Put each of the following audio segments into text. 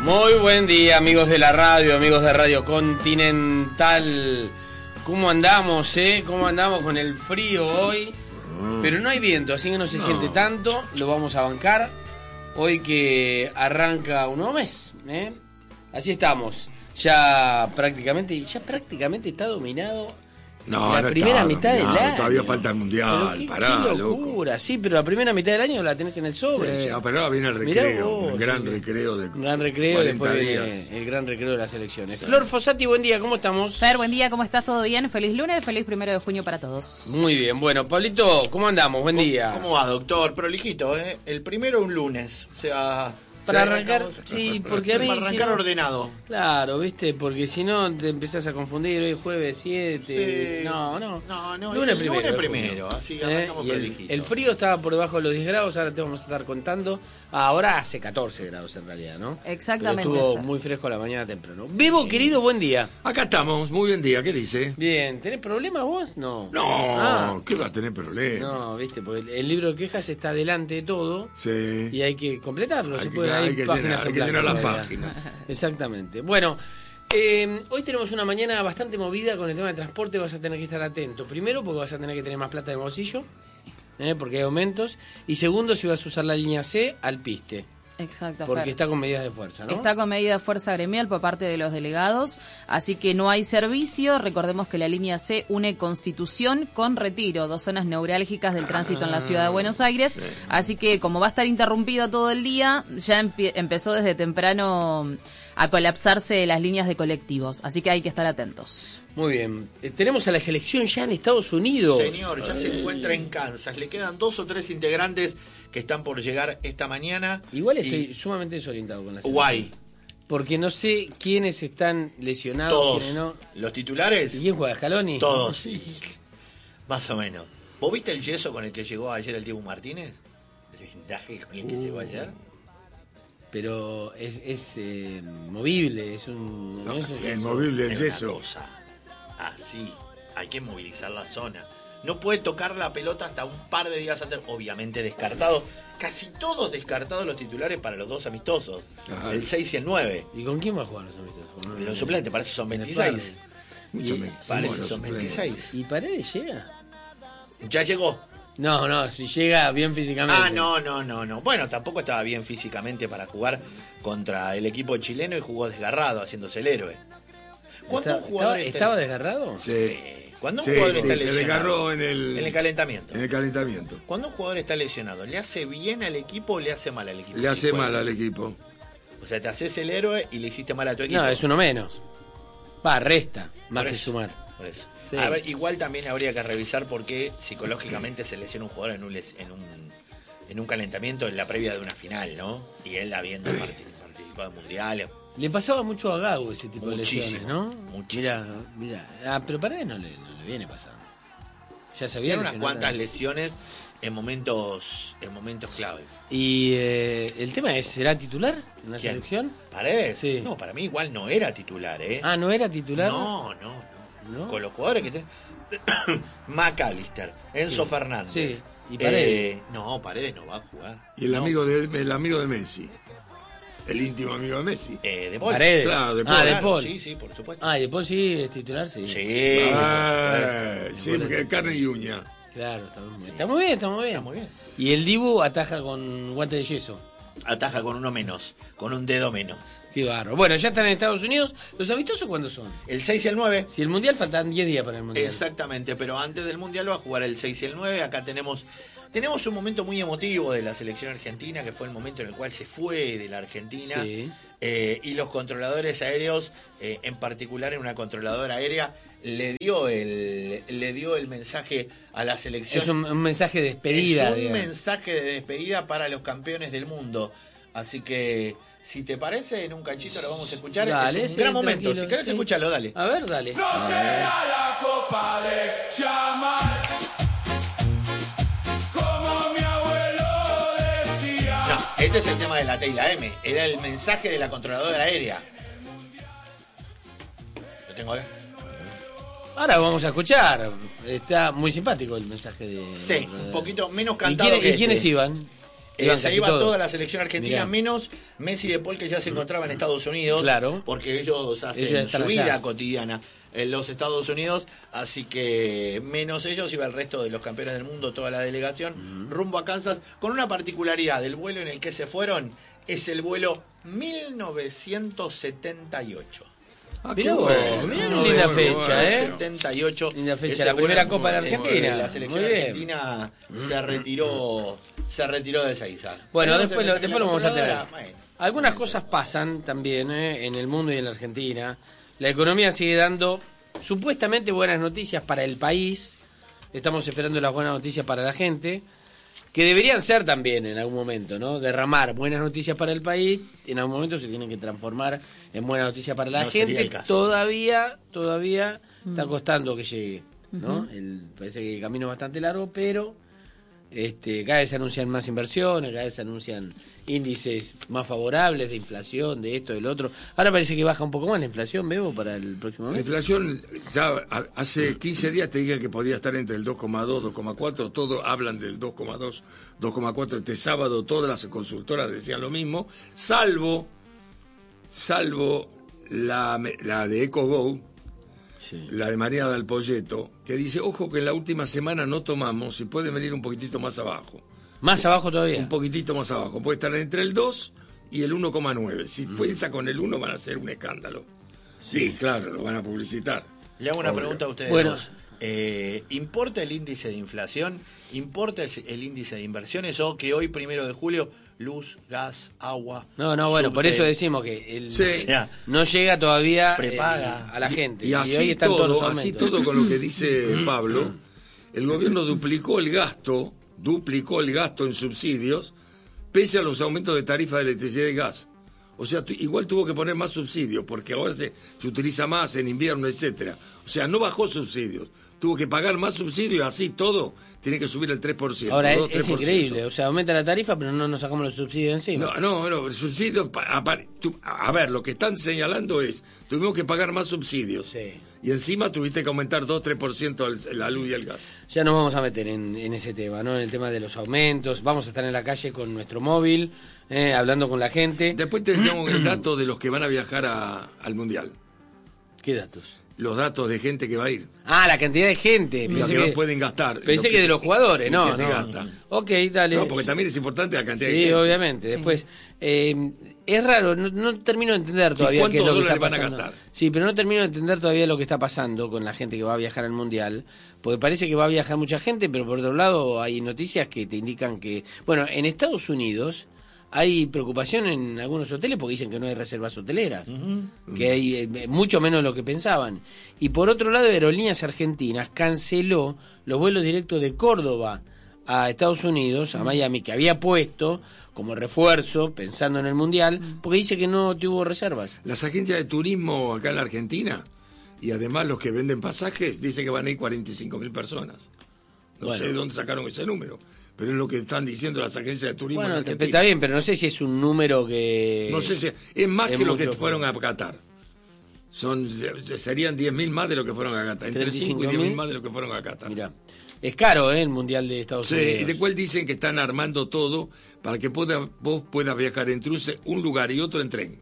Muy buen día, amigos de la radio, amigos de Radio Continental. ¿Cómo andamos, ¿Cómo andamos con el frío hoy? Pero no hay viento, así que no se siente tanto. Lo vamos a bancar hoy que arranca un nuevo mes, Así estamos. Ya prácticamente está dominado. La primera mitad del año. Todavía falta el mundial, pará, qué locura, loco. Sí, pero la primera mitad del año la tenés en el sobre. Sí, pero viene el recreo, el gran recreo de gran recreo, después viene el gran recreo de las elecciones. Sí. Flor Fossati, buen día, ¿cómo estamos? Fer, buen día, ¿cómo estás? ¿Todo bien? Feliz lunes, feliz 1 de junio para todos. Muy bien, bueno, Pablito, ¿cómo andamos? Buen día. ¿Cómo va, doctor? Prolijito, El primero un lunes, o sea... Para arrancar, sí, porque a mí... Para arrancar ordenado. Claro, ¿viste? Porque si no te empezás a confundir, hoy es jueves 7... Sí. No, lunes primero, así arrancamos prolijito. El frío estaba por debajo de los 10 grados, ahora te vamos a estar contando. Ahora hace 14 grados en realidad, ¿no? Exactamente. Pero estuvo muy fresco a la mañana temprano. Bebo, querido, buen día. Acá estamos, muy buen día, ¿qué dice? Bien, ¿tenés problemas vos? No. ¿Qué vas a tener problemas? No, viste, porque el libro de quejas está delante de todo. Sí. Y hay que completarlo, hay que llenar las páginas. Exactamente. Bueno, hoy tenemos una mañana bastante movida con el tema de transporte, vas a tener que estar atento. Primero, porque vas a tener que tener más plata en el bolsillo, porque hay aumentos. Y segundo, si vas a usar la línea C, al piste. Exacto, porque Fer. está con medidas de fuerza, ¿no? Está con medida de fuerza gremial por parte de los delegados, así que no hay servicio. Recordemos que la línea C une Constitución con Retiro, 2 zonas neurálgicas del tránsito en la ciudad de Buenos Aires. Sí. Así que como va a estar interrumpido todo el día, ya empezó desde temprano a colapsarse las líneas de colectivos, así que hay que estar atentos. Muy bien. Tenemos a la selección ya en Estados Unidos. Señor, ya se encuentra en Kansas. Le quedan 2 o 3 integrantes que están por llegar esta mañana. Igual estoy sumamente desorientado con la selección. Guay. Porque no sé quiénes están lesionados. Todos. ¿Quiénes no? ¿Los titulares? ¿Y quién juega? ¿Scaloni? Todos, sí. Más o menos. ¿Vos viste el yeso con el que llegó ayer el Diego Martínez? El blindaje con el que llegó ayer. Pero es movible, es un... es movible, es eso. Así, hay que movilizar la zona. No puede tocar la pelota hasta un par de días antes, obviamente descartado. Casi todos descartados los titulares para los 2 amistosos. Ajá. El 6 y el 9. ¿Y con quién va a jugar los amistosos? Los suplentes, para eso son 26. Para eso son 26. ¿Y Paredes llega? Ya llegó. No, si llega bien físicamente. No. Bueno, tampoco estaba bien físicamente para jugar contra el equipo chileno y jugó desgarrado, haciéndose el héroe. ¿Estaba desgarrado? Sí. Cuando un jugador está lesionado, se desgarró en el calentamiento. En el calentamiento. Cuando un jugador está lesionado, ¿le hace bien al equipo o le hace mal al equipo? Le hace mal al equipo. O sea, te haces el héroe y le hiciste mal a tu equipo. No, es uno menos. Resta, más que sumar. Por eso. Sí. A ver, igual también habría que revisar por qué psicológicamente se lesiona un jugador en un calentamiento en la previa de una final, ¿no? Y él habiendo participado en mundiales. Le pasaba mucho a Gago ese tipo de lesiones, ¿no? Muchísimo. Mira. Pero Paredes no le viene pasando. Ya se había tiene unas cuantas lesiones en momentos claves. Y el tema es, ¿será titular en la selección? ¿Paredes? Sí. No, para mí igual no era titular, Ah, ¿no era titular? No. Con los jugadores que McAllister, Enzo Fernández. Sí. ¿Y Paredes? No, Paredes no va a jugar. Y el amigo de Messi. El íntimo amigo de Messi. De Paul. Paredes. Claro, de Paul. De Paul. Sí, por supuesto. De Paul sí es titular, sí. Sí, porque es carne y uña. Claro, está muy bien. Y el Dibu ataja con guante de yeso. Ataja con uno menos, con un dedo menos. Qué barro. Bueno, ya están en Estados Unidos. ¿Los amistosos cuándo son? El 6 y el 9. Si el Mundial faltan 10 días para el Mundial. Exactamente, pero antes del Mundial va a jugar el 6 y el 9. Acá tenemos un momento muy emotivo de la selección argentina, que fue el momento en el cual se fue de la Argentina. Sí. Y los controladores aéreos, en particular en una controladora aérea, le dio el mensaje a la selección. Es un mensaje de despedida. Es un mensaje de despedida para los campeones del mundo. Así que, si te parece, en un cachito lo vamos a escuchar. Dale, es un gran momento. Si querés, escúchalo, dale. A ver, dale. No será la copa de Chamal. Este es el tema de la T y la M. Era el mensaje de la controladora aérea. Lo tengo acá. Ahora vamos a escuchar. Está muy simpático el mensaje de... Sí, un poquito menos cantado. ¿Y quiénes iban? casi iba todos. toda la selección argentina, Mirá. menos Messi y De Paul, que ya se encontraba en Estados Unidos, Claro. porque ellos hacen Ellos están su allá. vida cotidiana en los Estados Unidos, así que menos ellos iba el resto de los campeones del mundo, toda la delegación, rumbo a Kansas, con una particularidad: el vuelo en el que se fueron es el vuelo 1978. Ah, Mirá qué vos, bueno. mirá qué Muy linda bueno, fecha, bueno. 78. Linda fecha, Ese la vuelo primera Copa de la en que Argentina. La selección Muy bien. argentina se retiró de Seiza. Bueno, Tenemos después el lo mensaje vamos de a la tener. controladora. Bueno. Algunas cosas pasan también en el mundo y en la Argentina. La economía sigue dando supuestamente buenas noticias para el país. Estamos esperando las buenas noticias para la gente, que deberían ser también en algún momento, ¿no? Derramar buenas noticias para el país, en algún momento se tienen que transformar en buenas noticias para la No sería gente. el caso. Todavía está costando que llegue, ¿no? Parece que el camino es bastante largo, pero cada vez se anuncian más inversiones, cada vez se anuncian índices más favorables de inflación, de esto, del otro. Ahora parece que baja un poco más la inflación, Bebo, para el próximo La mes. inflación, ya hace 15 días te dije que podía estar entre el 2,2, 2,4, todos hablan del 2,2, 2,4. Este sábado todas las consultoras decían lo mismo, salvo la de EcoGo, Sí. la de María del Polleto, que dice, ojo que en la última semana no tomamos y puede venir un poquitito más abajo. Más abajo todavía. Un poquitito más abajo, puede estar entre el 2 y el 1,9. Si fuerza con el 1 van a hacer un escándalo. Sí, claro, lo van a publicitar. Le hago una Obvio. pregunta a ustedes Bueno. dos. ¿Importa el índice de inflación? ¿Importa el índice de inversiones? ¿O que hoy, 1 de julio, luz, gas, agua? No, bueno, por subte, eso decimos que Sí. no llega todavía Prepaga. a la gente. Y hoy así están todos los todo, así aumentos. todo con lo que dice Pablo, el gobierno duplicó el gasto en subsidios, pese a los aumentos de tarifa de electricidad y gas. O sea, igual tuvo que poner más subsidios, porque ahora se utiliza más en invierno, etcétera. O sea, no bajó subsidios, tuvo que pagar más subsidios, así todo, tiene que subir el 3%. Ahora 2, es 3%. increíble, o sea, aumenta la tarifa, pero no nos sacamos los subsidios encima. No, el subsidio, a ver, lo que están señalando es, tuvimos que pagar más subsidios. Sí. Y encima tuviste que aumentar 2-3% la luz y el gas. Ya nos vamos a meter en ese tema, ¿no? En el tema de los aumentos. Vamos a estar en la calle con nuestro móvil, hablando con la gente. Después tenemos el dato de los que van a viajar al Mundial. ¿Qué datos? Los datos de gente que va a ir. Ah, la cantidad de gente. Lo que pueden gastar. Pensé Lo que de los jugadores, lo no. que se no. gasta. Ok, dale. No, porque también es importante la cantidad de Sí, gente. obviamente. Después, es raro, no termino de entender todavía qué es lo que está ¿Cuántos dólares van a pasando. gastar? Sí, pero no termino de entender todavía lo que está pasando con la gente que va a viajar al Mundial, porque parece que va a viajar mucha gente, pero por otro lado hay noticias que te indican que, bueno, en Estados Unidos hay preocupación en algunos hoteles porque dicen que no hay reservas hoteleras, que hay mucho menos de lo que pensaban. Y por otro lado, Aerolíneas Argentinas canceló los vuelos directos de Córdoba a Estados Unidos, a Miami, que había puesto como refuerzo, pensando en el Mundial, porque dice que no tuvo reservas. Las agencias de turismo acá en la Argentina, y además los que venden pasajes, dicen que van a ir 45.000 personas. No Bueno. sé de dónde sacaron ese número, pero es lo que están diciendo las agencias de turismo Bueno, en Argentina. está bien, pero no sé si es un número que... No sé si es más es que lo que mucho, fueron a Qatar. Serían 10.000 más de lo que fueron a Qatar. Entre 5 y 10.000 más de lo que fueron a Qatar. Mirá, es caro, el Mundial de Estados Sí, Unidos. y de cual dicen que están armando todo para que vos puedas viajar entre un lugar y otro en tren.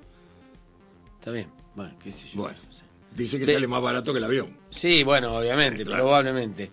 Está bien, bueno, qué sé yo. Bueno, dice que De- sale más barato que el avión. Sí, bueno, obviamente, Claro. probablemente.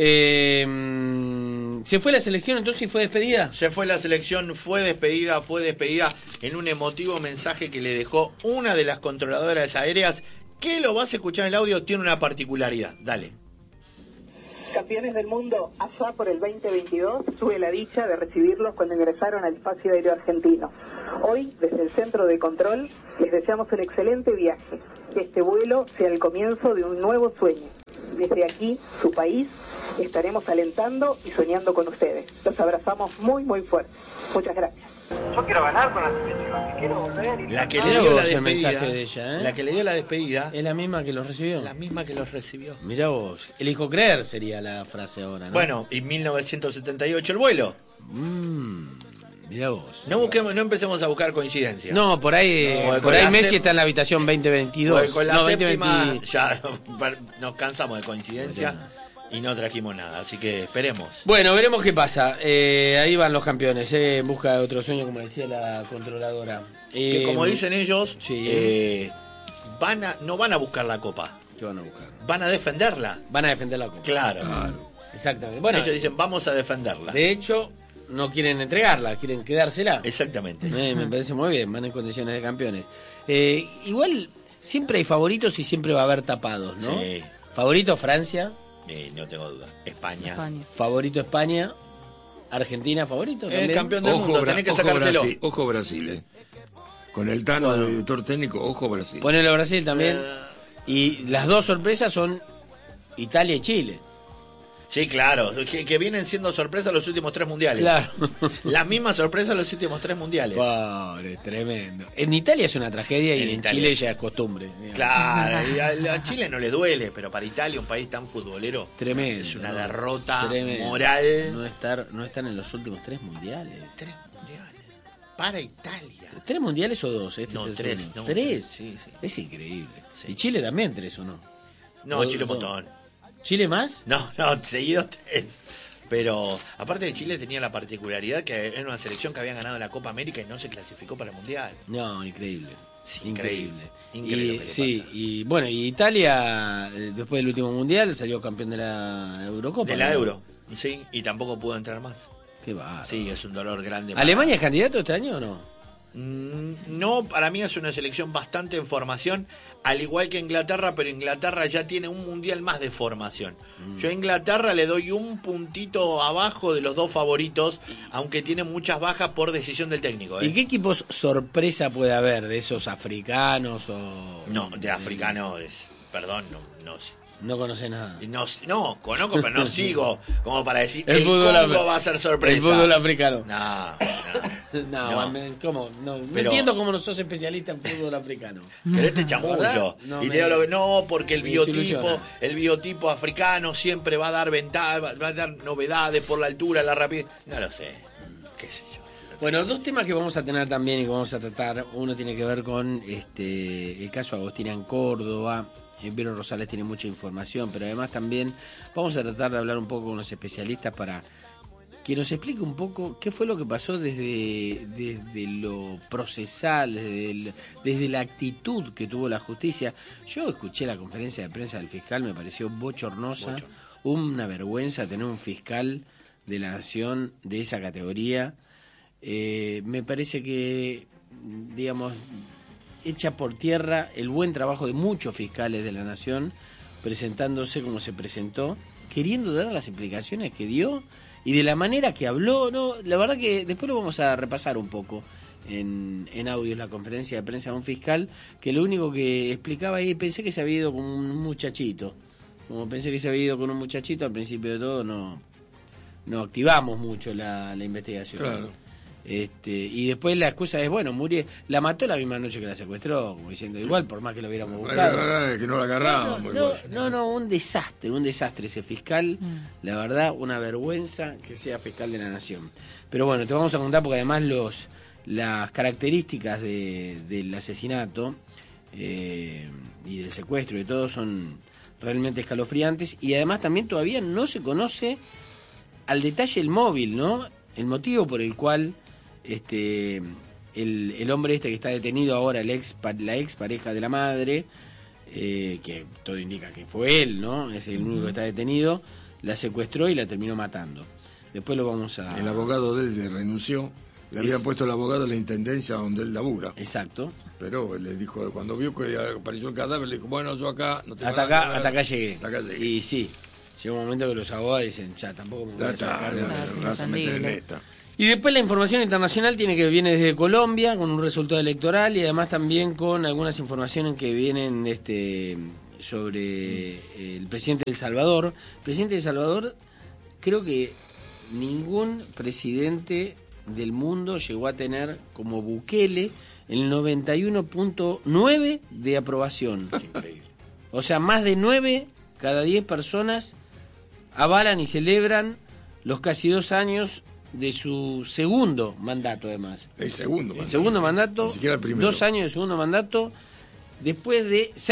¿Se fue la selección entonces y fue despedida? Se fue la selección, fue despedida en un emotivo mensaje que le dejó una de las controladoras aéreas, que lo vas a escuchar en el audio, tiene una particularidad. Dale. Campeones del mundo, allá por el 2022 tuve la dicha de recibirlos cuando ingresaron al espacio aéreo argentino. Hoy, desde el centro de control, les deseamos un excelente viaje. Que este vuelo sea el comienzo de un nuevo sueño. Desde aquí, su país, estaremos alentando y soñando con ustedes. Los abrazamos muy, muy fuerte. Muchas gracias. Yo quiero ganar con la selección, quiero volver. La que Ah, le dio la vos el despedida, mensaje de ella, ¿eh? la que le dio la despedida, ¿Es la misma que los recibió? la misma que los recibió. Mirá vos, elijo creer sería la frase ahora, ¿no? Bueno, y 1978 el vuelo. Mirá vos. No empecemos a buscar coincidencias. No, por ahí, Porque por con ahí la Messi sep- está en la habitación 2022. Porque con la no, séptima 2020. ya nos cansamos de coincidencia. Y no trajimos nada, así que esperemos. Bueno, veremos qué pasa. Ahí van los campeones, en busca de otro sueño, como decía la controladora. Que como dicen ellos, sí. no van a buscar la copa. ¿Qué van a buscar? Van a defenderla. Van a defender la copa. Claro. Exactamente. Bueno, ellos dicen, vamos a defenderla. De hecho, no quieren entregarla, quieren quedársela. Exactamente. Me parece muy bien, van en condiciones de campeones. Igual, siempre hay favoritos y siempre va a haber tapados, ¿no? Sí. Favorito Francia. No tengo duda. España. Favorito España. Argentina, favorito también. Campeón del mundo, tenés que sacárselo. Ojo Brasil, Con el Tano de director técnico, ojo Brasil. Ponelo a Brasil también. Y las dos sorpresas son Italia y Chile. Sí, claro, que vienen siendo sorpresas los últimos 3 mundiales. Claro. Las mismas sorpresas los últimos 3 mundiales. Pobre, tremendo. En Italia es una tragedia y en Chile ya es costumbre. Digamos. Claro, y a Chile no le duele, pero para Italia, un país tan futbolero, tremendo, es una derrota tremendo. Moral. No estar en los últimos 3 mundiales. 3 mundiales. Para Italia. 3 mundiales o 2, no, es el 3. segundo. No, 3. Sí. Es increíble. Sí. Y Chile también 3 o no. No, Chile un montón. ¿Chile más? No, seguidos 3. Pero aparte de Chile tenía la particularidad que era una selección que había ganado la Copa América y no se clasificó para el Mundial. No, increíble. Sí, increíble. Y bueno, y Italia después del último Mundial salió campeón de la Eurocopa. De la Euro, sí, y tampoco pudo entrar más. Qué bárbaro. Sí, es un dolor grande. ¿Alemania es candidato este año o no? No, para mí es una selección bastante en formación, al igual que Inglaterra, pero Inglaterra ya tiene un mundial más de formación. Yo a Inglaterra le doy un puntito abajo de los dos favoritos, aunque tiene muchas bajas por decisión del técnico. ¿Y qué equipos sorpresa puede haber de esos africanos o...? No, de africanos, perdón, no conoce nada. No, conozco, pero no sigo como para decir el Congo va a ser sorpresa. El fútbol africano. No. ¿Cómo? No entiendo cómo no sos especialista en fútbol africano. Querés te chamullo. Porque el biotipo africano siempre va a dar ventaja, va a dar novedades por la altura, la rapidez. No lo sé. Qué sé yo. Bueno, 2 temas que vamos a tener también y que vamos a tratar. Uno tiene que ver con el caso Agostina en Córdoba. Vero Rosales tiene mucha información, pero además también vamos a tratar de hablar un poco con los especialistas para que nos explique un poco qué fue lo que pasó desde lo procesal, desde la actitud que tuvo la justicia. Yo escuché la conferencia de prensa del fiscal, me pareció bochornosa, una vergüenza tener un fiscal de la nación de esa categoría. Me parece que, digamos, echa por tierra el buen trabajo de muchos fiscales de la nación, presentándose como se presentó, queriendo dar las explicaciones que dio y de la manera que habló. No, la verdad que después lo vamos a repasar un poco en audio, la conferencia de prensa de un fiscal, que lo único que explicaba ahí, pensé que se había ido con un muchachito, al principio de todo no activamos mucho la investigación. Claro. Y después la excusa es, bueno, Muriel la mató la misma noche que la secuestró, como diciendo, igual por más que lo hubiéramos buscado. La verdad es que no la agarrábamos. Un desastre ese fiscal, la verdad, una vergüenza que sea fiscal de la nación. Pero bueno, te vamos a contar porque además las características del asesinato y del secuestro y todo son realmente escalofriantes, y además también todavía no se conoce al detalle el móvil, ¿no? El motivo por el cual el hombre que está detenido ahora, la ex pareja de la madre, que todo indica que fue él, ¿no? Es el único que está detenido, la secuestró y la terminó matando. Después lo vamos a... El abogado de él se renunció, le había puesto el abogado en la intendencia donde él labura. Exacto. Pero le dijo, cuando vio que apareció el cadáver, le dijo, bueno, yo acá... No hasta acá llegué. Y sí, llega un momento que los abogados dicen, ya, tampoco me voy a sacar. Vas a meter en esta. Y después la información internacional viene desde Colombia, con un resultado electoral, y además también con algunas informaciones que vienen sobre el presidente de El Salvador. El presidente de El Salvador, creo que ningún presidente del mundo llegó a tener como Bukele el 91.9 de aprobación. Increíble. O sea, más de 9 cada 10 personas avalan y celebran los casi 2 años de su segundo mandato, además. El segundo mandato. El segundo mandato, Ni siquiera el primero. 2 años de segundo mandato, después de